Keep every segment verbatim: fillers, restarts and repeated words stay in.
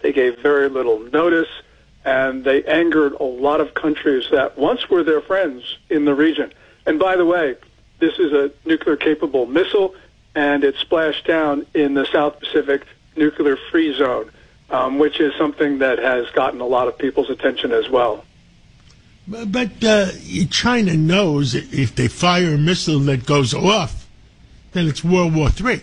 They gave very little notice, and they angered a lot of countries that once were their friends in the region. And by the way, this is a nuclear-capable missile, and it splashed down in the South Pacific nuclear-free zone, um, which is something that has gotten a lot of people's attention as well. But uh, China knows if they fire a missile that goes off, then it's World War Three.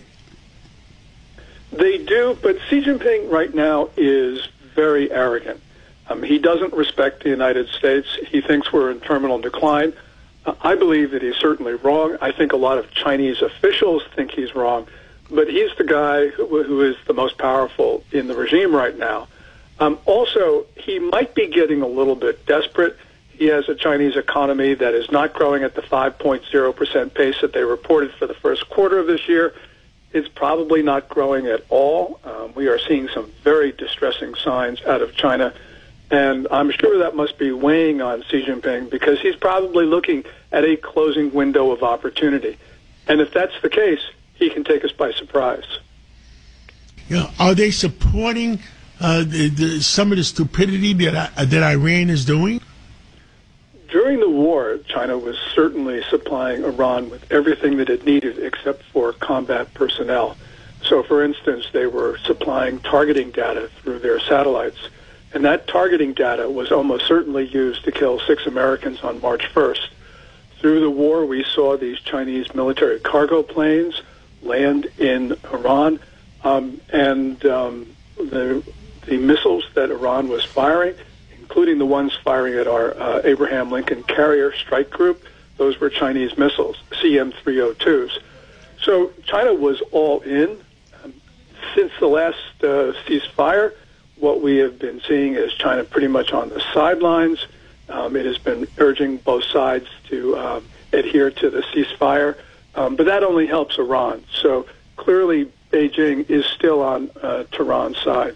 They do, but Xi Jinping right now is very arrogant. Um, he doesn't respect the United States. He thinks we're in terminal decline. Uh, I believe that he's certainly wrong. I think a lot of Chinese officials think he's wrong, but he's the guy who, who is the most powerful in the regime right now. Um, also, he might be getting a little bit desperate. He has a Chinese economy that is not growing at the five point zero percent pace that they reported for the first quarter of this year. It's probably not growing at all. Um, we are seeing some very distressing signs out of China, and I'm sure that must be weighing on Xi Jinping because he's probably looking at a closing window of opportunity. And if that's the case, he can take us by surprise. Yeah, are they supporting uh, the, the, some of the stupidity that, uh, that Iran is doing? During the war, China was certainly supplying Iran with everything that it needed except for combat personnel. So, for instance, they were supplying targeting data through their satellites. And that targeting data was almost certainly used to kill six Americans on March first. Through the war, we saw these Chinese military cargo planes land in Iran, um, and um, the, the missiles that Iran was firing, including the ones firing at our uh, Abraham Lincoln Carrier Strike Group, those were Chinese missiles, C M three oh twos. So China was all in. Um, since the last uh, ceasefire, what we have been seeing is China pretty much on the sidelines. Um, it has been urging both sides to um, adhere to the ceasefire, um, but that only helps Iran. So clearly Beijing is still on uh, Tehran's side.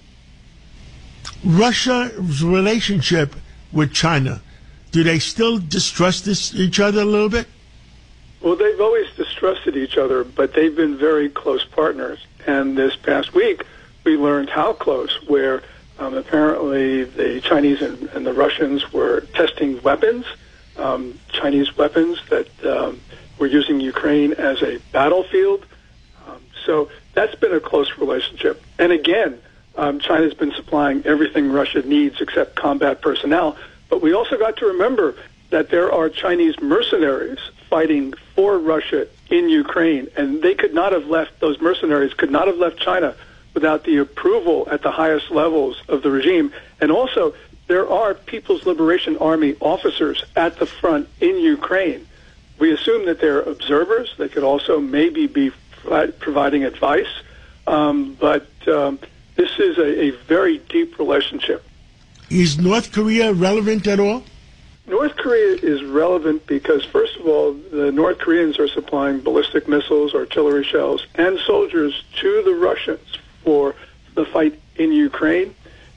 Russia's relationship with China, do they still distrust this, each other a little bit? Well, they've always distrusted each other, but they've been very close partners. And this past week, we learned how close, where um, apparently the Chinese and, and the Russians were testing weapons, um, Chinese weapons that um, were using Ukraine as a battlefield. Um, so that's been a close relationship. And again, Um, China's been supplying everything Russia needs except combat personnel. But we also got to remember that there are Chinese mercenaries fighting for Russia in Ukraine, and they could not have left, those mercenaries could not have left China without the approval at the highest levels of the regime. And also, there are People's Liberation Army officers at the front in Ukraine. We assume that they're observers. They could also maybe be providing advice. Um, but... Um, This is a, a very deep relationship. Is North Korea relevant at all? North Korea is relevant because, first of all, the North Koreans are supplying ballistic missiles, artillery shells, and soldiers to the Russians for the fight in Ukraine.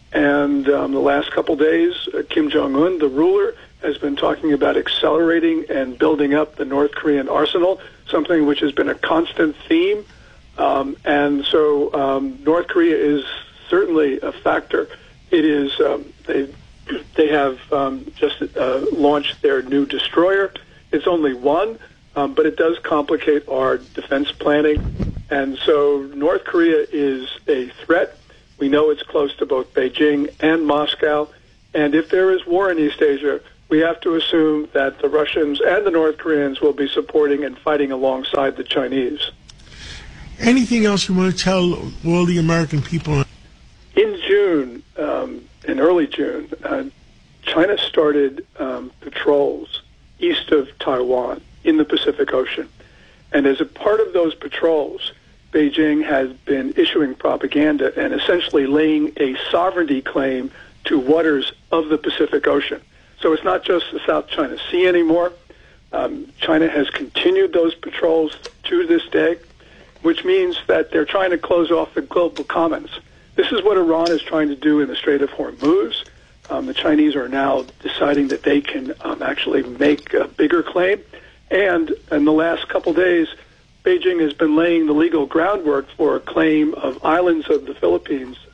And um, the last couple days, uh, Kim Jong-un, the ruler, has been talking about accelerating and building up the North Korean arsenal, something which has been a constant theme. Um, and so um, North Korea is certainly a factor. It is um, they they have um, just uh, launched their new destroyer. It's only one, um, but it does complicate our defense planning. And so North Korea is a threat. We know it's close to both Beijing and Moscow. And if there is war in East Asia, we have to assume that the Russians and the North Koreans will be supporting and fighting alongside the Chinese. Anything else you want to tell all the American people? In June, um, in early June, uh, China started um, patrols east of Taiwan in the Pacific Ocean. And as a part of those patrols, Beijing has been issuing propaganda and essentially laying a sovereignty claim to waters of the Pacific Ocean. So it's not just the South China Sea anymore. Um, China has continued those patrols to this day, which means that they're trying to close off the global commons. This is what Iran is trying to do in the Strait of Hormuz. Um, the Chinese are now deciding that they can um, actually make a bigger claim. And in the last couple days, Beijing has been laying the legal groundwork for a claim of islands of the Philippines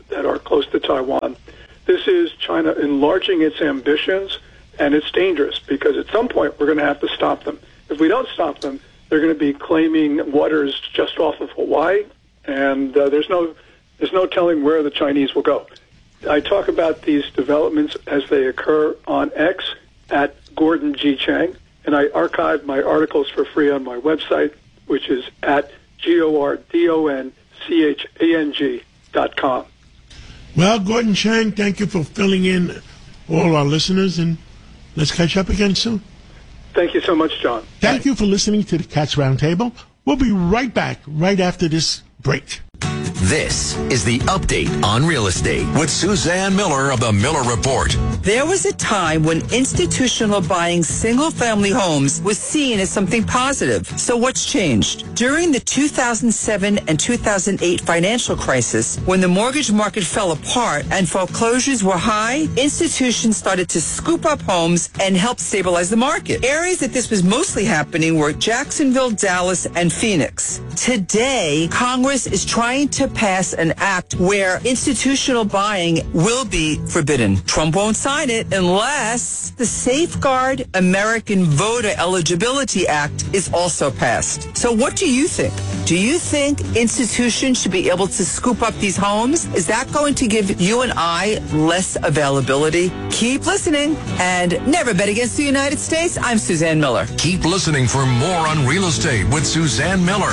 that are close to Taiwan. This is China enlarging its ambitions, and it's dangerous because at some point we're going to have to stop them. If we don't stop them, they're going to be claiming waters just off of Hawaii, and uh, there's no there's no telling where the Chinese will go. I talk about these developments as they occur on X at Gordon G. Chang, and I archive my articles for free on my website, which is at G O R D O N C H A N G dot com. Well, Gordon Chang, thank you for filling in all our listeners, and let's catch up again soon. Thank you so much, John. Thank you for listening to the Cats Roundtable. We'll be right back right after this break. This is the Update on Real Estate with Suzanne Miller of the Miller Report. There was a time when institutional buying single-family homes was seen as something positive. So what's changed? During the two thousand seven and two thousand eight financial crisis, when the mortgage market fell apart and foreclosures were high, institutions started to scoop up homes and help stabilize the market. Areas that this was mostly happening were Jacksonville, Dallas, and Phoenix. Today, Congress is trying to pass an act where institutional buying will be forbidden. Trump won't sign it unless the Safeguard American Voter Eligibility Act is also passed. So what do you think? Do you think institutions should be able to scoop up these homes? Is that going to give you and I less availability? Keep listening and never bet against the United States. I'm Suzanne Miller. Keep listening for more on real estate with Suzanne Miller.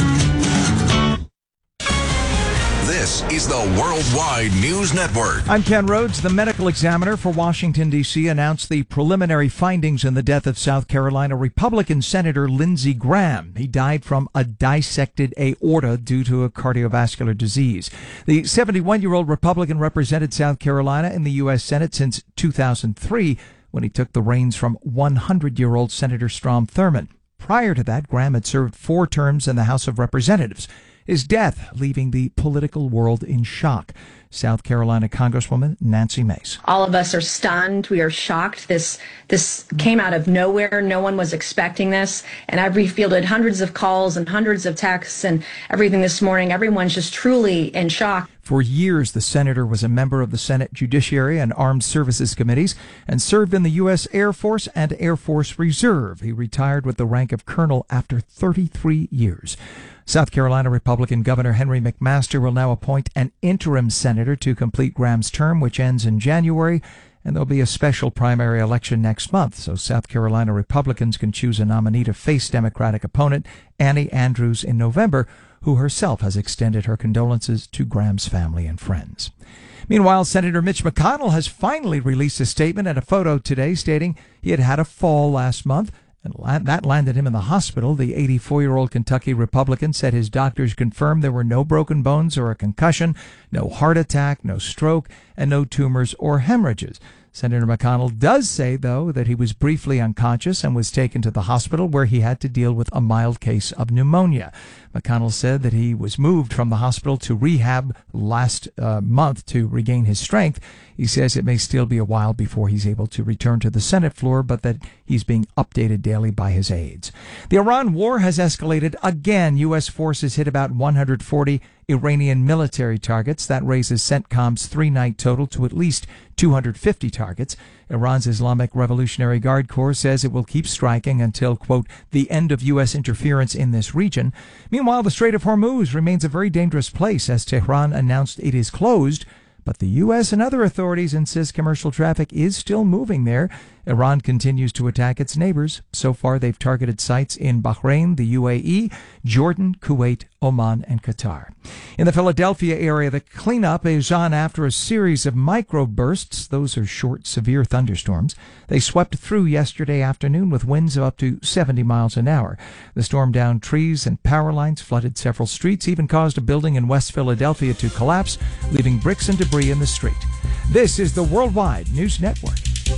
This is the Worldwide News Network. I'm Ken Rhodes. The medical examiner for Washington, D C announced the preliminary findings in the death of South Carolina Republican Senator Lindsey Graham. He died from a dissected aorta due to a cardiovascular disease. The seventy-one-year-old Republican represented South Carolina in the U S Senate since two thousand three, when he took the reins from one hundred-year-old Senator Strom Thurmond. Prior to that, Graham had served four terms in the House of Representatives. His death leaving the political world in shock. South Carolina Congresswoman Nancy Mace. All of us are stunned. We are shocked. This this came out of nowhere. No one was expecting this. And I've refielded hundreds of calls and hundreds of texts and everything this morning. Everyone's just truly in shock. For years, the senator was a member of the Senate Judiciary and Armed Services Committees and served in the U S Air Force and Air Force Reserve. He retired with the rank of colonel after thirty-three years. South Carolina Republican Governor Henry McMaster will now appoint an interim senator to complete Graham's term, which ends in January, and there'll be a special primary election next month, so South Carolina Republicans can choose a nominee to face Democratic opponent Annie Andrews in November, who herself has extended her condolences to Graham's family and friends. Meanwhile, Senator Mitch McConnell has finally released a statement and a photo today stating he had had a fall last month, and that landed him in the hospital. The eighty-four-year-old Kentucky Republican said his doctors confirmed there were no broken bones or a concussion, no heart attack, no stroke, and no tumors or hemorrhages. Senator McConnell does say, though, that he was briefly unconscious and was taken to the hospital where he had to deal with a mild case of pneumonia. McConnell said that he was moved from the hospital to rehab last uh, month to regain his strength. He says it may still be a while before he's able to return to the Senate floor, but that he's being updated daily by his aides. The Iran war has escalated again. U S forces hit about one hundred forty Iranian military targets. That raises CENTCOM's three-night total to at least two hundred fifty targets. Iran's Islamic Revolutionary Guard Corps says it will keep striking until, quote, the end of U S interference in this region. Meanwhile, the Strait of Hormuz remains a very dangerous place as Tehran announced it is closed. But the U S and other authorities insist commercial traffic is still moving there. Iran continues to attack its neighbors. So far, they've targeted sites in Bahrain, the U A E, Jordan, Kuwait, Oman, and Qatar. In the Philadelphia area, the cleanup is on after a series of microbursts. Those are short, severe thunderstorms. They swept through yesterday afternoon with winds of up to seventy miles an hour. The storm downed trees and power lines, flooded several streets, even caused a building in West Philadelphia to collapse, leaving bricks and debris in the street. This is the Worldwide News Network.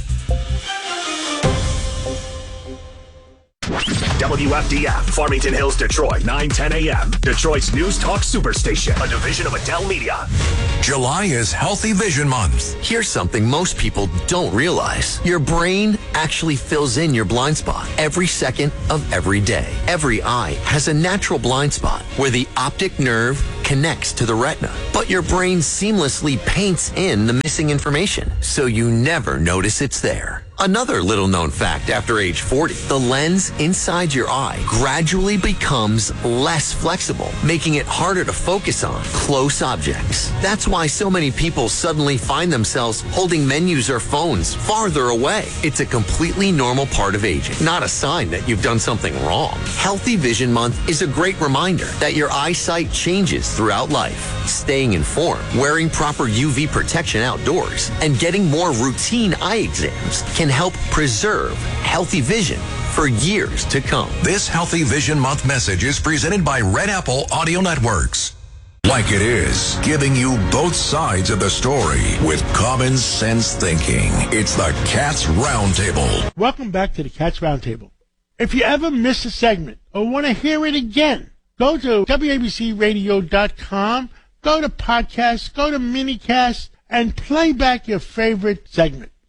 W F D F, Farmington Hills, Detroit, nine ten a.m. Detroit's News Talk Superstation, a division of Adele Media. July is Healthy Vision Month. Here's something most people don't realize. Your brain actually fills in your blind spot every second of every day. Every eye has a natural blind spot where the optic nerve connects to the retina, but your brain seamlessly paints in the missing information, so you never notice it's there. Another little known fact after age forty, the lens inside your eye gradually becomes less flexible, making it harder to focus on close objects. That's why so many people suddenly find themselves holding menus or phones farther away. It's a completely normal part of aging, not a sign that you've done something wrong. Healthy Vision Month is a great reminder that your eyesight changes throughout life. Staying informed, wearing proper U V protection outdoors, and getting more routine eye exams can help preserve healthy vision for years to come. This Healthy Vision Month message is presented by Red Apple Audio Networks. Like it is, giving you both sides of the story with common sense thinking. It's the Cats Roundtable. Welcome back to the Cats Roundtable. If you ever miss a segment or want to hear it again, go to W A B C radio dot com, go to podcasts, go to minicast, and play back your favorite segment.